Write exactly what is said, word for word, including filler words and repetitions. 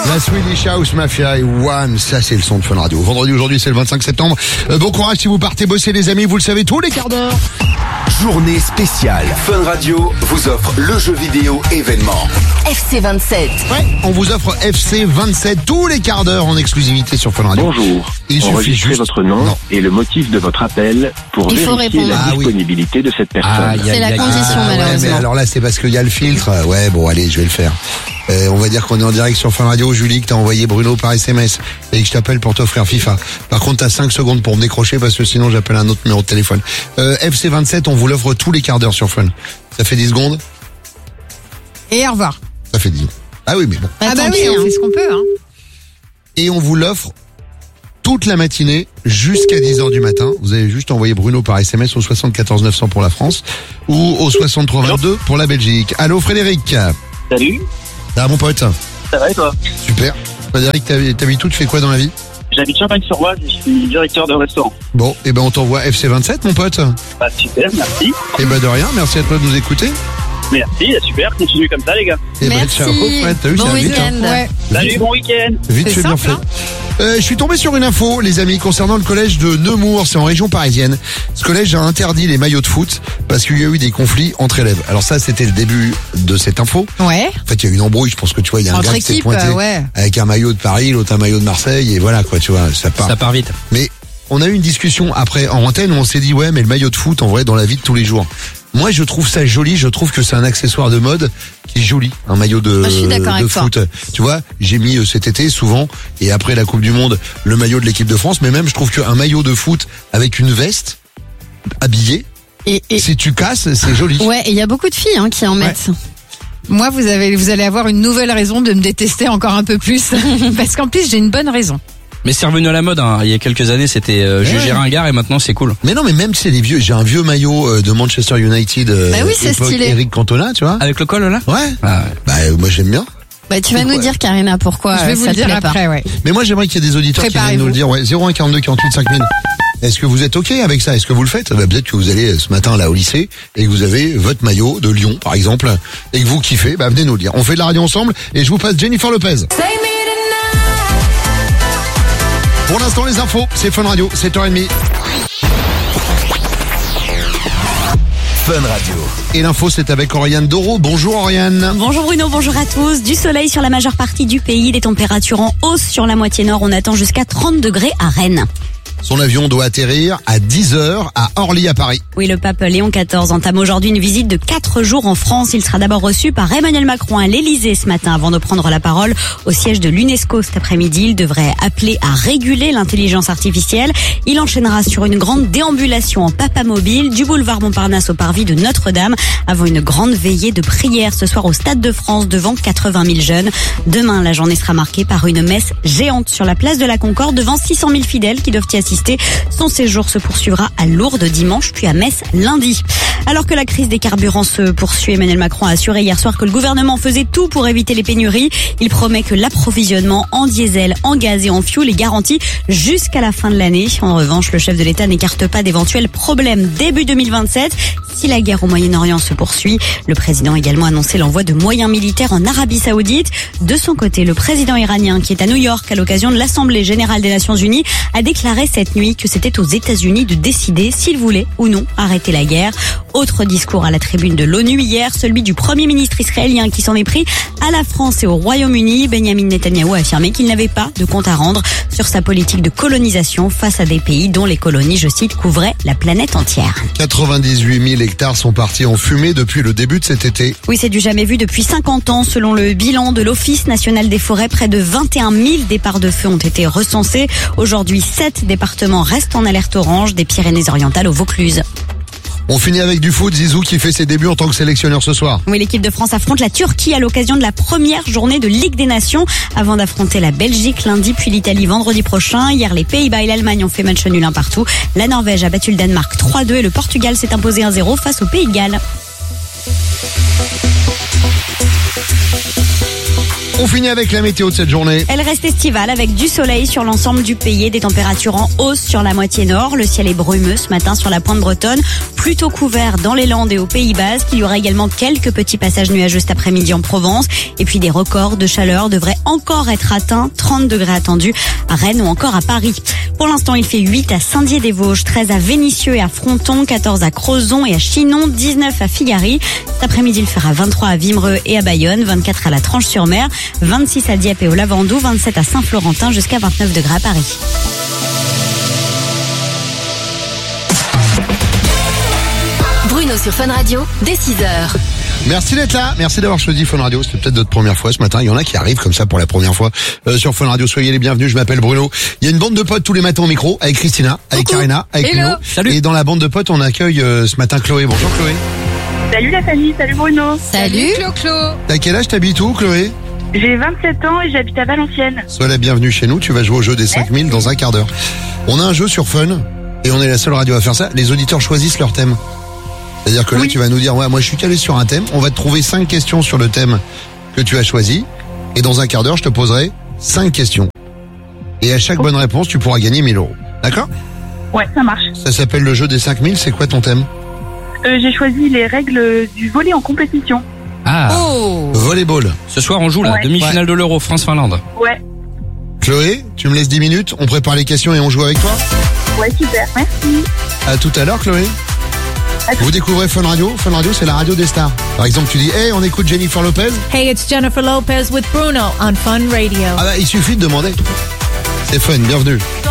La Swedish House Mafia et One, ça c'est le son de Fun Radio. Vendredi aujourd'hui c'est le vingt-cinq septembre. Euh, bon courage si vous partez bosser les amis, vous le savez tous les quarts d'heure. Journée spéciale. Fun Radio vous offre le jeu vidéo événement. F C vingt-sept. Ouais, on vous offre F C vingt-sept tous les quarts d'heure en exclusivité sur Fun Radio. Bonjour. Il suffit Enregistrez juste... votre nom Non. et le motif de votre appel pour Il faut vérifier répondre. la Ah oui. disponibilité de cette personne. Aïe, C'est aïe, la aïe, condition, aïe. Ah, ouais, malheureusement. mais alors là c'est parce qu'il y a le filtre. Ouais, bon allez, je vais le faire. Euh, on va dire qu'on est en direct sur Fun Radio. Julie, que t'as envoyé Bruno par S M S et que je t'appelle pour t'offrir FIFA. Par contre, t'as cinq secondes pour me décrocher parce que sinon j'appelle un autre numéro de téléphone. Euh, F C vingt-sept, on vous l'offre tous les quarts d'heure sur Fun. Ça fait dix secondes? Et au revoir. Ça fait dix. Ah oui, mais bon. Ah bah tant oui, pis, on hein. fait ce qu'on peut. Hein. Et on vous l'offre toute la matinée jusqu'à dix heures du matin. Vous avez juste envoyé Bruno par S M S au soixante-quatorze neuf cents pour la France ou au soixante-trois vingt-deux pour la Belgique. Allô Frédéric. Salut, Ah mon pote. ça va et toi? Super. Frédéric, t'habites t'habites où? Tu fais quoi dans la vie? J'habite Champagne-sur-Oise et je suis directeur de restaurant. Bon, et ben on t'envoie F C vingt-sept mon pote. Bah super, merci. Et ben de rien, merci à toi de nous écouter. Merci, super, continue comme ça les gars. Et ben Merci. ciao Fred, t'as vu, Bon ça va vite, hein. week-end. Ouais. Salut, bon week-end. Vite C'est fait, bien simple, fait. hein. Euh, je suis tombé sur une info, les amis, concernant le collège de Nemours, c'est en région parisienne. Ce collège a interdit les maillots de foot parce qu'il y a eu des conflits entre élèves. Alors ça, c'était le début de cette info. Ouais. En fait, il y a eu une embrouille, je pense que tu vois, il y a un Entre gars qui s'est équipes, pointé euh, ouais. avec un maillot de Paris, l'autre un maillot de Marseille, et voilà quoi, tu vois, ça part. Ça part vite. Mais on a eu une discussion après en antenne où on s'est dit, ouais, mais le maillot de foot, en vrai, dans la vie de tous les jours. Moi, je trouve ça joli, je trouve que c'est un accessoire de mode qui est joli, un maillot de, Ah, je suis d'accord de avec toi. foot. Tu vois, j'ai mis euh, cet été souvent, et après la Coupe du Monde, le maillot de l'équipe de France, mais même je trouve qu'un maillot de foot avec une veste, habillée, Et, et- si tu casses, c'est joli. ouais, et il y a beaucoup de filles hein, qui en mettent. Moi, vous avez, vous allez avoir une nouvelle raison de me détester encore un peu plus. Parce qu'en plus, j'ai une bonne raison. Mais c'est revenu à la mode, hein. Il y a quelques années, c'était euh, Ouais. jugé ringard et maintenant c'est cool. Mais non, mais même si c'est des vieux, j'ai un vieux maillot euh, de Manchester United, euh, Bah oui, c'est époque stylé. Eric Cantona, tu vois. Avec le col là Ouais. Ah, ouais. Bah euh, moi j'aime bien. Bah, tu vas nous Ouais. dire, Karina, pourquoi je vais euh, vous ça le te dire plaît pas. après, ouais. Mais moi j'aimerais qu'il y ait des auditeurs qui viennent nous le dire. Ouais, zéro un quarante-deux quarante-huit cinq mille. Est-ce que vous êtes ok avec ça? Est-ce que vous le faites? Bah, peut-être que vous allez ce matin là au lycée et que vous avez votre maillot de Lyon par exemple et que vous kiffez. Bah venez nous le dire. On fait de la radio ensemble et je vous passe Jennifer Lopez. Pour l'instant les infos, c'est Fun Radio, sept heures trente. Fun Radio. Et l'info c'est avec Oriane Doro. Bonjour Oriane. Bonjour Bruno, bonjour à tous. Du soleil sur la majeure partie du pays, des températures en hausse sur la moitié nord. On attend jusqu'à trente degrés à Rennes. Son avion doit atterrir à dix heures à Orly à Paris. Oui, le pape Léon quatorze entame aujourd'hui une visite de quatre jours en France. Il sera d'abord reçu par Emmanuel Macron à l'Elysée ce matin avant de prendre la parole au siège de l'UNESCO cet après-midi. Il devrait appeler à réguler l'intelligence artificielle. Il enchaînera sur une grande déambulation en papamobile du boulevard Montparnasse au parvis de Notre-Dame avant une grande veillée de prière ce soir au Stade de France devant quatre-vingt mille jeunes. Demain, la journée sera marquée par une messe géante sur la place de la Concorde devant six cent mille fidèles qui doivent y assister. Son séjour se poursuivra à Lourdes dimanche puis à Metz lundi. Alors que la crise des carburants se poursuit, Emmanuel Macron a assuré hier soir que le gouvernement faisait tout pour éviter les pénuries. Il promet que l'approvisionnement en diesel, en gaz et en fioul est garanti jusqu'à la fin de l'année. En revanche, le chef de l'État n'écarte pas d'éventuels problèmes début deux mille vingt-sept si la guerre au Moyen-Orient se poursuit. Le président a également annoncé l'envoi de moyens militaires en Arabie Saoudite. De son côté, le président iranien, qui est à New York à l'occasion de l'Assemblée générale des Nations Unies, a déclaré cette nuit que c'était aux États-Unis de décider s'ils voulaient ou non arrêter la guerre. Autre discours à la tribune de l'ONU hier, celui du Premier ministre israélien qui s'en est pris à la France et au Royaume-Uni. Benjamin Netanyahou a affirmé qu'il n'avait pas de compte à rendre sur sa politique de colonisation face à des pays dont les colonies, je cite, couvraient la planète entière. quatre-vingt-dix-huit mille hectares sont partis en fumée depuis le début de cet été. Oui, c'est du jamais vu depuis cinquante ans. Selon le bilan de l'Office national des forêts, près de vingt et un mille départs de feu ont été recensés. Aujourd'hui, sept départements restent en alerte orange, des Pyrénées-Orientales au Vaucluse. On finit avec du foot, Zizou qui fait ses débuts en tant que sélectionneur ce soir. Oui, l'équipe de France affronte la Turquie à l'occasion de la première journée de Ligue des Nations avant d'affronter la Belgique lundi puis l'Italie vendredi prochain. Hier, les Pays-Bas et l'Allemagne ont fait match nul un partout. La Norvège a battu le Danemark trois deux et le Portugal s'est imposé un zéro face au Pays de Galles. On finit avec la météo de cette journée. Elle reste estivale avec du soleil sur l'ensemble du pays et des températures en hausse sur la moitié nord. Le ciel est brumeux ce matin sur la pointe bretonne. plutôt couvert dans les Landes et au Pays Basque. Il y aura également quelques petits passages nuageux cet après-midi en Provence. Et puis des records de chaleur devraient encore être atteints. trente degrés attendus à Rennes ou encore à Paris. Pour l'instant, il fait huit à Saint-Dié-des-Vosges, treize à Vénissieux et à Fronton, quatorze à Crozon et à Chinon, dix-neuf à Figari. Cet après-midi, il fera vingt-trois à Vimereux et à Bayonne, vingt-quatre à la Tranche-sur-Mer, vingt-six à Dieppe et au Lavandou, vingt-sept à Saint-Florentin jusqu'à vingt-neuf degrés à Paris. Bruno sur Fun Radio, dès six heures. Merci d'être là, merci d'avoir choisi Fun Radio, c'était peut-être votre première fois ce matin, il y en a qui arrivent comme ça pour la première fois euh, sur Fun Radio, soyez les bienvenus, je m'appelle Bruno. Il y a une bande de potes tous les matins au micro, avec Christina, avec Coucou. Karina, avec Hello. Lino. Salut. Et dans la bande de potes, on accueille euh, ce matin Chloé. Bonjour Chloé. Salut la famille, salut Bruno. Salut Clo-Clo. T'as quel âge, t'habites où Chloé? J'ai vingt-sept ans et j'habite à Valenciennes. Sois la bienvenue chez nous, tu vas jouer au jeu des cinq mille dans un quart d'heure. On a un jeu sur Fun, et on est la seule radio à faire ça, les auditeurs choisissent leur thème. C'est-à-dire que là, Oui. tu vas nous dire, ouais, moi je suis calé sur un thème, on va te trouver cinq questions sur le thème que tu as choisi, et dans un quart d'heure, je te poserai cinq questions. Et à chaque bonne réponse, tu pourras gagner mille euros. D'accord? Ouais, ça marche. Ça s'appelle le jeu des cinq mille, c'est quoi ton thème? Euh, j'ai choisi les règles du volley en compétition. Ah, Oh. Volleyball. ce soir on joue la Ouais. demi-finale de l'Euro, France-Finlande. Ouais, Chloé, tu me laisses dix minutes, on prépare les questions et on joue avec toi? ouais, super, merci. À tout à l'heure Chloé. À tout. Vous découvrez Fun Radio. Fun Radio, c'est la radio des stars. Par exemple, tu dis, hey, on écoute Jennifer Lopez. Hey, it's Jennifer Lopez with Bruno on Fun Radio. Ah bah, il suffit de demander. C'est Fun, bienvenue.